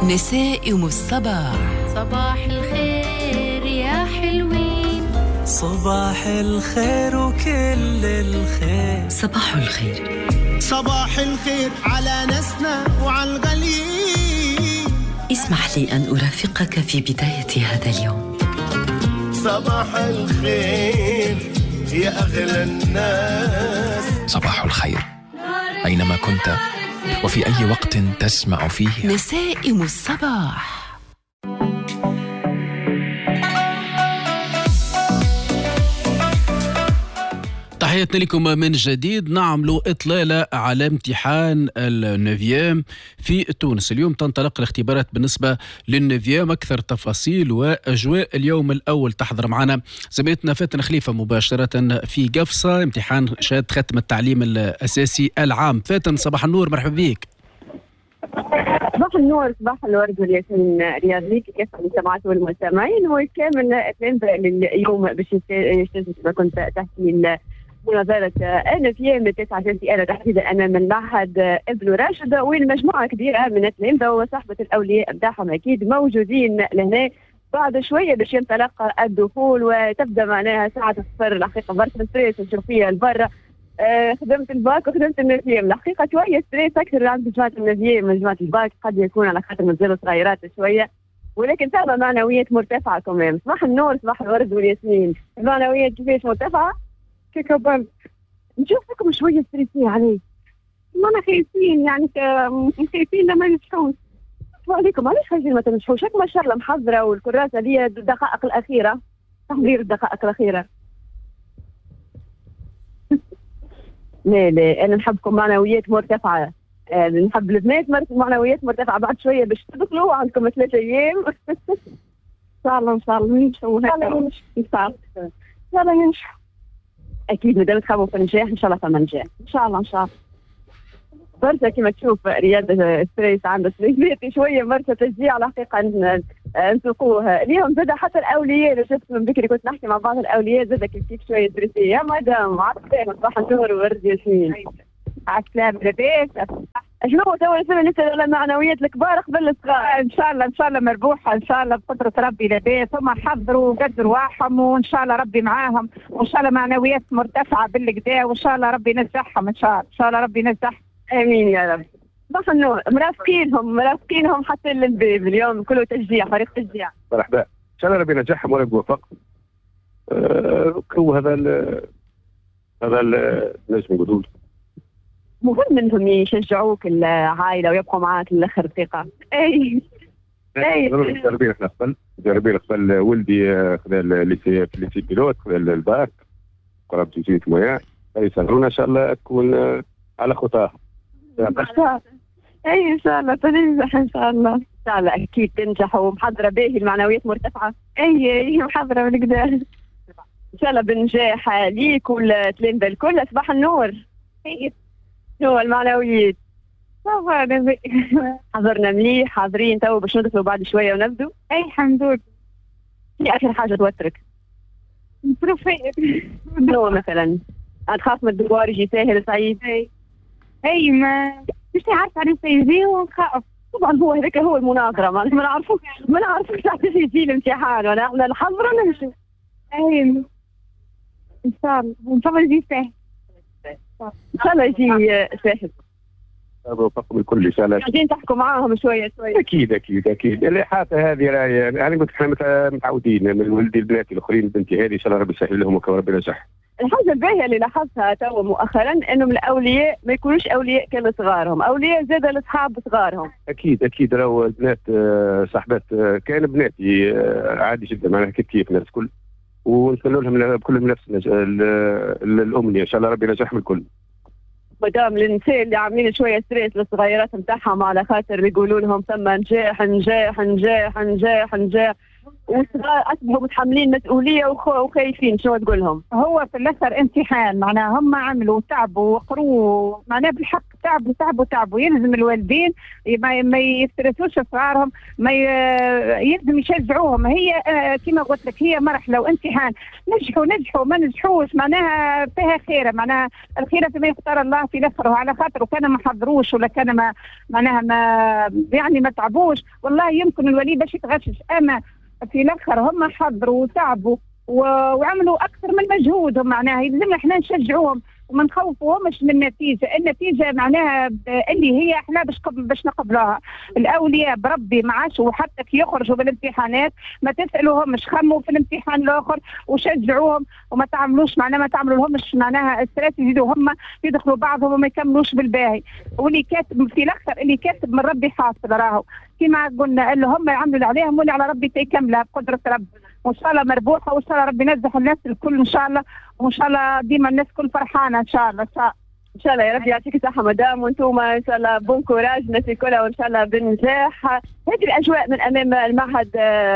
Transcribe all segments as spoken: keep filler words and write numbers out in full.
نسائم الصباح. صباح الخير يا حلوين، صباح الخير وكل الخير. صباح الخير، صباح الخير على ناسنا وعلى الغاليين. اسمح لي أن أرافقك في بداية هذا اليوم. صباح الخير يا أغلى الناس. صباح الخير أينما كنت وفي أي وقت تسمع فيه. نسائم الصباح. تحياتنا لكم من جديد. نعمل إطلالة على امتحان النوفيام في تونس. اليوم تنطلق الاختبارات بالنسبة للنوفيام. أكثر تفاصيل وأجواء اليوم الأول تحضر معنا زميلتنا فاتن خليفة مباشرة في قفصة، امتحان شهادة ختم التعليم الأساسي العام. فاتن صباح النور، مرحبا بك. صباح النور، صباح الورد والياسمين رياض ليك كيف المستمعات والمستمعين وكامل اليوم باش يجتازوا كما كنت تحكي مناظرة النوفيام تسعة أنا تحديدا أنا من معهد ابن راشد، والمجموعة كبيرة من التلامذة وصحبة الأولياء بتاعهم أكيد موجودين لهنا. بعد شوية باش ينطلق الدخول وتبدأ معناها ساعة الصفر. الحقيقة برشا ستريس نشوف فيها لبرا. آه خدمت الباك وخدمت النوفيام، الحقيقة شوية ستريس أكثر عند جماعة النوفيام من جماعة الباك، قد يكون على خاطر مازالوا صغيرات شوية، ولكن تابع معنويات مرتفعة كمان. صباح النور، صباح الورد والياسمين. المعنويات كيفاش مرتفعة؟ كيكبر نشوفكم شوية ستريسين عليه، ما أنا خايفين يعني خايفين لما ينجحوش. وعليكم علاش خايفين ما تنجحوش؟ هاك ما شاء الله محضرة والكراسة لي الدقائق الأخيرة، تحضير الدقائق الأخيرة. لا لا أنا نحبكم معنويات مرتفعة. أه نحب البنات معنويات مرتفعة. بعد شوية باش تدخلوا عندكم ثلاثة أيام إن شاء الله إن شاء الله ننجحوا. إن شاء الله إن شاء الله ينجحوا. أكيد مادام تخافوا في النجاح إن شاء الله فما نجاح إن شاء الله إن شاء الله. برشا كما تشوف رياض ستريس عنده ستريس شوية، برشا تشجيع الحقيقة نسوقوها اليوم. زاد حتى الأولياء شفت من بكري كنت نحكي مع بعض الأولياء زاد كيف كيف شوية ستريسية. يا مدام عالسلامة، صباح النور وورد ياسمين. عالسلامة لاباس؟ شنو توا لازم نسأل على معنويات الكبار قبل الصغار؟ ان شاء الله ان شاء الله مربوحه ان شاء الله بقدره ربي لاباس. هم حضروا وقدروا رواحهم وان شاء الله ربي معاهم، وان شاء الله معنويات مرتفعه بالكدا، وان شاء الله ربي ينجحهم ان شاء الله. ان شاء الله ربي ينجحهم. امين يا رب. صباح النور، مرافقينهم مرافقينهم حتى للباب اليوم كله تشجيع، فريق تشجيع. مرحبا ان شاء الله ربي ينجحهم ولا يوفقهم. أه هو هذا ال هذا نجم نقولوا مهم انهم يشجعوك العائله ويبقوا معاك للاخر ثقه. اي اي جربين احنا قبل جربين قبل ولدي خذا الليسي في الليسي بيلوت، خذا الباك قرب تجي مويا يسهلونا ان شاء الله تكون على خطاه. اي ان شاء الله تنجح ان شاء الله ان شاء الله اكيد تنجح. ومحضره باهي المعنويات مرتفعه. اي اي محضره بالكدا ان شاء الله بالنجاح ليك والتلامذه الكل. صباح النور. شنو المعنويات؟ حضرنا مليح، حاضرين تو باش ندخلوا بعد شويه ونبدو. اي الحمد لله. في اخر حاجه توترك؟ شنو مثلا؟ تخاف من الدوار يجي ساهل صعيب؟ اي اي ما مش عارفه عن يجي ونخاف. طبعا هو هذاك هو المناظره، ما نعرفوا ما نعرفوا ساعه يجي الامتحان ولا احنا نحضر ولا نمشي. اي ان شاء الله ان شاء الله يجي ساهل. ان شاء الله يجي ساهل. وفقهم الكل ان شاء الله. قاعدين تحكوا معاهم شويه شويه. اكيد اكيد اكيد. اللحافه هذه راهي انا قلت احنا متعودين من ولدي البنات الاخرين بنتي هذه ان شاء الله ربي يسهل لهم وربي ينجح. الحاجه الباهيه اللي لاحظتها تو مؤخرا انهم الاولياء ما يكونوش اولياء كان صغارهم، اولياء زاد لاصحاب صغارهم. اكيد اكيد. راهو البنات صاحبات كان بناتي عادي جدا معناها كيف كيف الناس الكل، ونتمنى لهم كلهم نفس الامنيه ان شاء الله ربي ينجحهم الكل. مدام النساء اللي عاملين شويه ستريس للصغيرات نتاعهم على خاطر يقولوا لهم ثم نجاح نجاح نجاح نجاح نجاح وصغار اصبحوا متحملين مسؤوليه وخايفين، شنو تقول لهم؟ هو في الاخر امتحان، معناها هم عملوا تعبوا وقروا، معناها بالحق تعبوا تعبوا تعبوا. يلزم الوالدين ما, ما يسترسوش صغارهم، ما يلزم يشجعوهم. هي آه كما قلت لك هي مرحله وامتحان، نجحوا نجحوا ما نجحوش معناها فيها خيره، معناها الخيره فيما يختار الله في الاخر. وعلى خاطر وكان ما حضروش ولا كان ما معناها ما يعني ما تعبوش، والله يمكن الولي باش يتغشش. اما في الاخر هم حضروا وتعبوا وعملوا اكثر من مجهودهم، معناها يلزم احنا نشجعوهم وما نخوفوهمش من النتيجه. النتيجه معناها اللي هي احنا باش باش نقبلوها. الاولياء بربي ما عادش، وحتى كي يخرجوا بالامتحانات ما تسالوهمش، خموا في الامتحان الاخر وشجعوهم وما تعملوش معناها ما تعملوا لهمش معناها الستريس، يزيدوا هم يدخلوا بعضهم وما يكملوش بالباهي. واللي كاتب في الاخر اللي كاتب من ربي حاصل راهو، كما قلنا اللي هم يعملوا اللي عليهم واللي على ربي تيكملها بقدره ربي. وان شاء الله مربوحه، وان شاء الله ربي ينجح الناس الكل ان شاء الله، وان شاء الله ديما الناس كل فرحانه ان شاء الله. ان شاء الله ان شاء الله يا ربي يعطيك الصحه مدام، وانتم ان شاء الله بون كوراج الناس الكل، وان شاء الله بالنجاح. هذه الاجواء من امام المعهد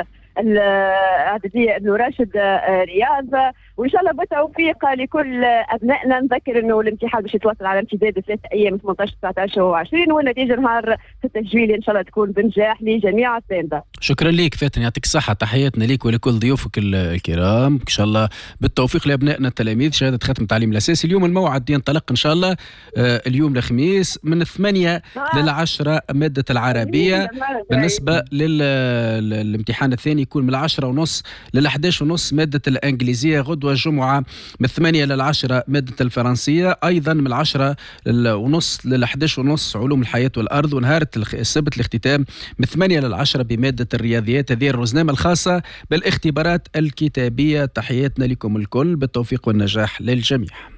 الاعداديه ابن راشد رياض، وان شاء الله بالتوفيق لكل ابنائنا. نذكر انه الامتحان باش يتواصل على امتداد ثلاث ايام ثمانية عشر تسعة عشر وعشرين، والنتيجه نهار في التسجيل ان شاء الله تكون بنجاح لجميع التلامذه. شكرا لك فاتن، يعطيك الصحه. تحياتنا لك ولكل ضيوفك الكرام، ان شاء الله بالتوفيق لابنائنا التلاميذ شهاده ختم التعليم الاساسي. اليوم الموعد ينطلق ان شاء الله اليوم الخميس من الثمانية للعشرة ماده العربيه. بالنسبه للامتحان الثاني يكون من العشرة ونص للأحداش ونص مادة الإنجليزية. غدوة الجمعة من الثمانية للعشرة مادة الفرنسية، أيضا من العشرة ونص للأحداش ونص علوم الحياة والأرض، ونهار السبت الاختتام من الثمانية للعشرة بمادة الرياضيات. هذه الرزنامة الخاصة بالاختبارات الكتابية. تحياتنا لكم الكل، بالتوفيق والنجاح للجميع.